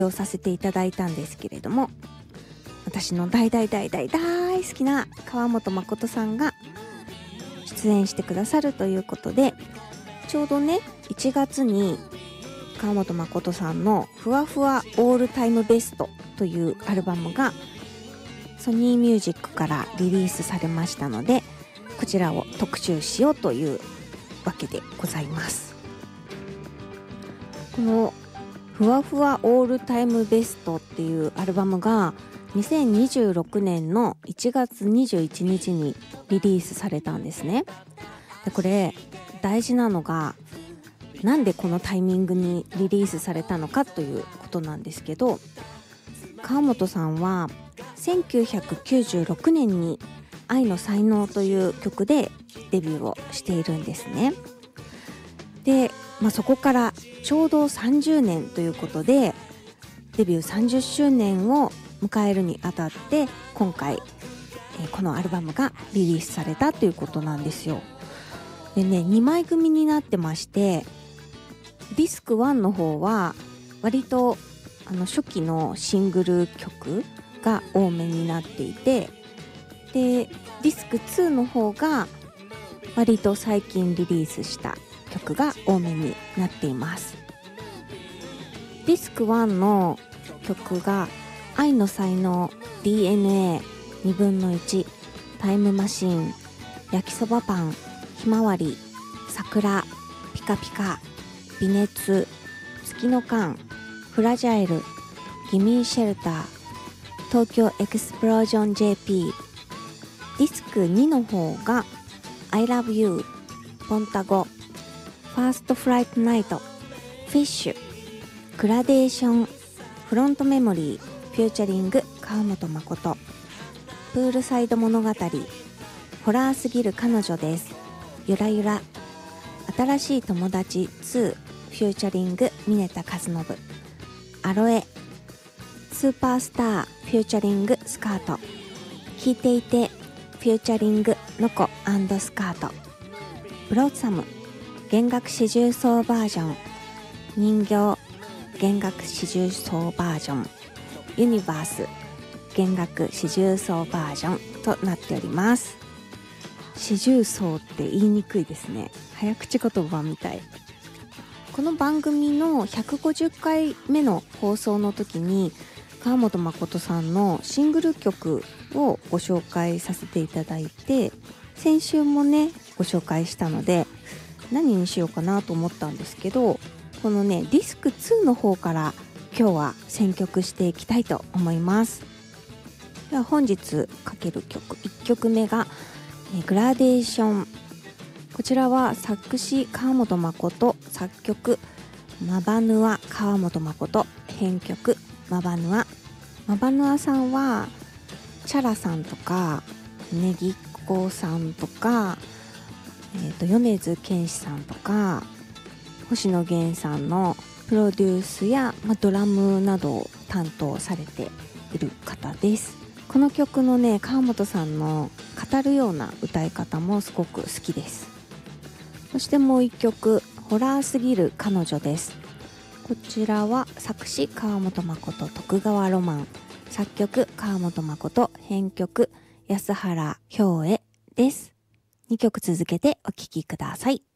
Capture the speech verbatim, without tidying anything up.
をさせていただいたんですけれども、私の大大大大大好きな川本誠さんが出演してくださるということで、ちょうどねいちがつに川本誠さんのふわふわオールタイムベストというアルバムがソニーミュージックからリリースされましたので、こちらを特集しようというわけでございます。このふわふわオールタイムベストっていうアルバムがにせんにじゅうろくねんのいちがつにじゅういちにちにリリースされたんですね。でこれ大事なのが、なんでこのタイミングにリリースされたのかということなんですけど、川本さんはせんきゅうひゃくきゅうじゅうろくねんに愛の才能という曲でデビューをしているんですね。で、まあ、そこからちょうどさんじゅうねんということで、デビューさんじゅっしゅうねんを迎えるにあたって今回、えー、このアルバムがリリースされたということなんですよ。でね、にまい組になってまして、ディスクワンの方は割とあの初期のシングル曲が多めになっていて、でディスクツーの方が割と最近リリースした曲が多めになっています。ディスクワンの曲が愛の才能、 ディーエヌエーにぶんのいち、タイムマシーン、焼きそばパン、ひまわり、桜、ピカピカ、微熱、月の缶、フラジャイル、ギミーシェルター、東京エクスプロージョン ジェーピー、ディスクにの方が I love you、 ポンタゴ、ファーストフライトナイト、フィッシュ、グラデーション、フロントメモリー、フューチャリング川本誠、プールサイド物語、ホラーすぎる彼女です、ゆらゆら、新しい友達ツー、フューチャリング峰田和信、アロエ、スーパースターフューチャリングスカート、聞いていてフューチャリングノコ&スカート、ブロッサム弦楽四重奏バージョン、人形弦楽四重奏バージョン、ユニバース弦楽四重奏バージョンとなっております。四重奏って言いにくいですね。早口言葉みたい。この番組のひゃくごじゅっかいめの放送の時に川本誠さんのシングル曲をご紹介させていただいて、先週もねご紹介したので何にしようかなと思ったんですけど、このねディスクツーの方から今日は選曲していきたいと思います。では本日かける曲いっきょくめがグラデーション。こちらは作詞川本誠、作曲マバヌア川本誠、編曲マバヌア。マバヌアさんはチャラさんとかネギっ子さんとか、えー、と米津玄師さんとか星野源さんのプロデュースや、まあ、ドラムなどを担当されている方です。この曲のね川本さんの語るような歌い方もすごく好きです。そしてもう一曲、ホラーすぎる彼女です。こちらは作詞川本誠、徳川ロマン、作曲川本誠、編曲安原兵衛です。にきょく続けてお聴きください。